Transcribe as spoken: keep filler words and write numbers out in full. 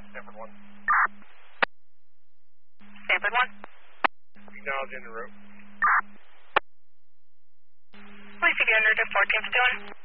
Stanford one. Stanford one. Acknowledge en route. Please figure under to fourteenth doing.